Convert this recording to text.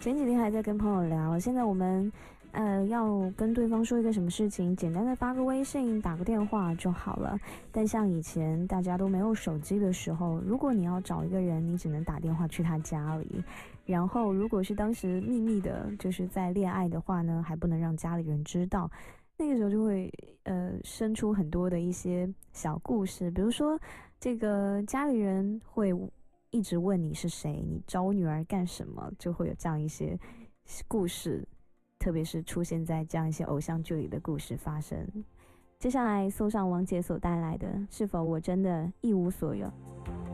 前几天还在跟朋友聊，现在我们要跟对方说一个什么事情，简单的发个微信、打个电话就好了。但像以前大家都没有手机的时候，如果你要找一个人，你只能打电话去他家里。然后，如果是当时秘密的，就是在恋爱的话呢，还不能让家里人知道。那个时候就会生出很多的一些小故事，比如说这个家里人会一直问你是谁，你找我女儿干什么，就会有这样一些故事，特别是出现在这样一些偶像剧里的故事发生。接下来送上王杰所带来的《是否我真的一无所有》。